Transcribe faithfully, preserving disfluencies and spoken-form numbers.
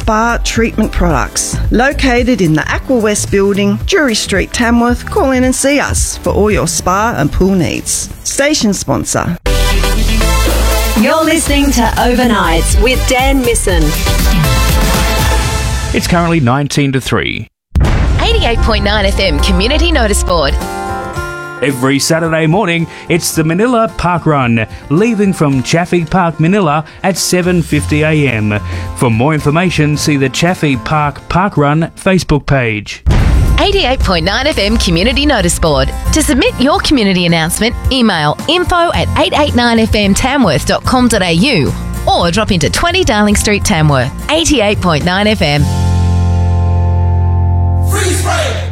Spa Treatment Products. Located in the Aqua West building, Drury Street, Tamworth. Call in and see us for all your spa and pool needs. Station sponsor. You're listening to Overnights with Dan Misson. It's currently nineteen to three. eighty-eight point nine F M Community Notice Board. Every Saturday morning, it's the Manila Park Run, leaving from Chaffey Park, Manila at seven fifty a m. For more information, see the Chaffey Park Park Run Facebook page. eighty-eight point nine F M Community Notice Board. To submit your community announcement, email info at eight eight nine f m tamworth dot com dot a u or drop into twenty Darling Street, Tamworth. eighty-eight point nine F M. Freeze frame!